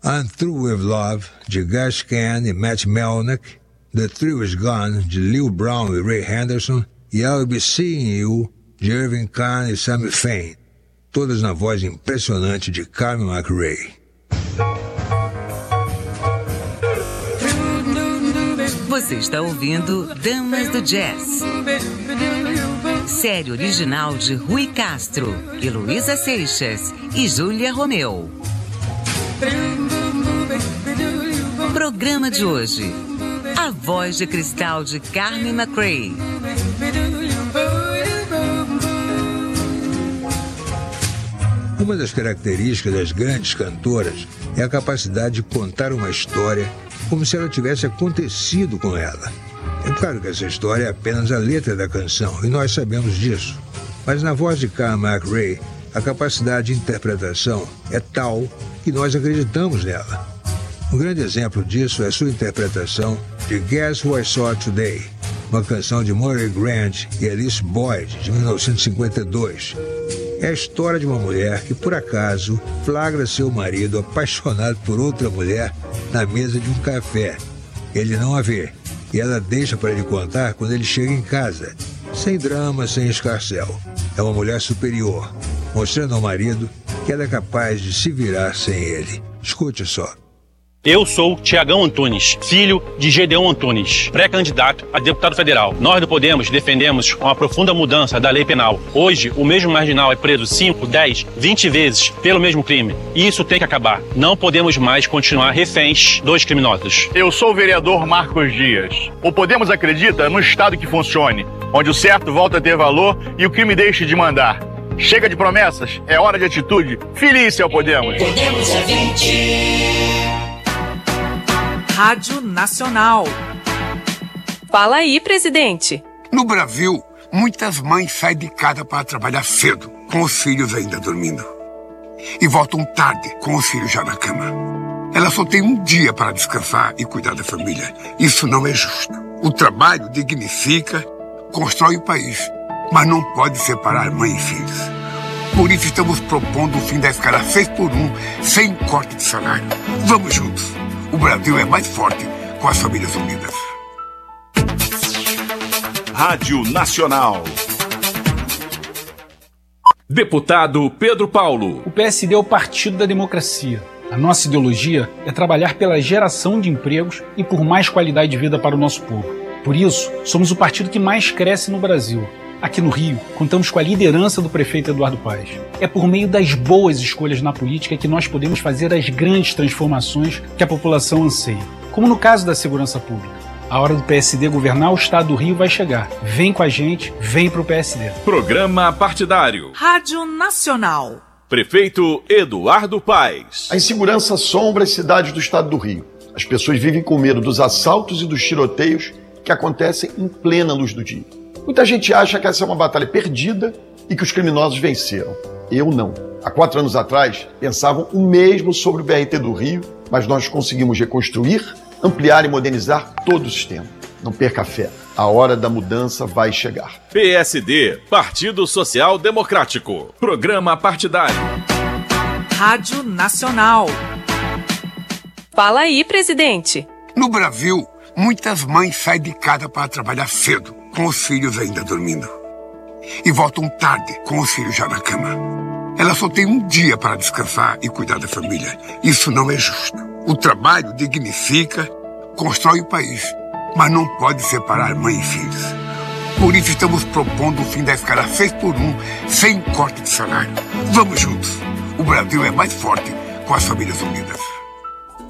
I'm Through With Love, de Gus Kahn e Matt Melnick, The Thrill Is Gone, de Lil Brown e Ray Henderson, e I'll Be Seeing You, de Irving Kahn e Sammy Fain, todas na voz impressionante de Carmen McRae. Você está ouvindo Damas do Jazz, série original de Rui Castro, Heloísa Seixas e Júlia Romeu. Programa de hoje: A Voz de Cristal de Carmen McRae. Uma das características das grandes cantoras é a capacidade de contar uma história como se ela tivesse acontecido com ela. É claro que essa história é apenas a letra da canção, e nós sabemos disso. Mas na voz de Carmen McRae, a capacidade de interpretação é tal que nós acreditamos nela. Um grande exemplo disso é sua interpretação de Guess Who I Saw Today, uma canção de Murray Grant e Alice Boyd, de 1952. É a história de uma mulher que, por acaso, flagra seu marido apaixonado por outra mulher na mesa de um café. Ele não a vê, e ela deixa para ele contar quando ele chega em casa, sem drama, sem escarcéu. É uma mulher superior, mostrando ao marido que ela é capaz de se virar sem ele. Escute só. Eu sou Tiagão Antunes, filho de Gedeon Antunes, pré-candidato a deputado federal. Nós do Podemos defendemos uma profunda mudança da lei penal. Hoje, o mesmo marginal é preso 5, 10, 20 vezes pelo mesmo crime. E isso tem que acabar. Não podemos mais continuar reféns dos criminosos. Eu sou o vereador Marcos Dias. O Podemos acredita num Estado que funcione, onde o certo volta a ter valor e o crime deixe de mandar. Chega de promessas, é hora de atitude. Feliz é o Podemos. Podemos é 20. Rádio Nacional. Fala aí, presidente. No Brasil, muitas mães saem de casa para trabalhar cedo, com os filhos ainda dormindo. E voltam tarde, com os filhos já na cama. Elas só têm um dia para descansar e cuidar da família. Isso não é justo. O trabalho dignifica, constrói o país, mas não pode separar mãe e filhos. Por isso estamos propondo o fim da escala 6x1, sem corte de salário. Vamos juntos. O Brasil é mais forte com as famílias unidas. Rádio Nacional. Deputado Pedro Paulo. O PSD é o partido da democracia. A nossa ideologia é trabalhar pela geração de empregos e por mais qualidade de vida para o nosso povo. Por isso, somos o partido que mais cresce no Brasil. Aqui no Rio, contamos com a liderança do prefeito Eduardo Paes. É por meio das boas escolhas na política que nós podemos fazer as grandes transformações que a população anseia. Como no caso da segurança pública. A hora do PSD governar o estado do Rio vai chegar. Vem com a gente, vem pro PSD. Programa partidário. Rádio Nacional. Prefeito Eduardo Paes. A insegurança assombra as cidades do estado do Rio. As pessoas vivem com medo dos assaltos e dos tiroteios que acontecem em plena luz do dia. Muita gente acha que essa é uma batalha perdida e que os criminosos venceram. Eu não. Há 4 anos atrás, pensavam o mesmo sobre o BRT do Rio, mas nós conseguimos reconstruir, ampliar e modernizar todo o sistema. Não perca a fé. A hora da mudança vai chegar. PSD, Partido Social Democrático. Programa partidário. Rádio Nacional. Fala aí, presidente. No Brasil, muitas mães saem de casa para trabalhar cedo, com os filhos ainda dormindo. E voltam tarde, com os filhos já na cama. Elas só têm um dia para descansar e cuidar da família. Isso não é justo. O trabalho dignifica, constrói o país, mas não pode separar mãe e filhos. Por isso estamos propondo o fim da escala 6x1, sem corte de salário. Vamos juntos. O Brasil é mais forte com as famílias unidas.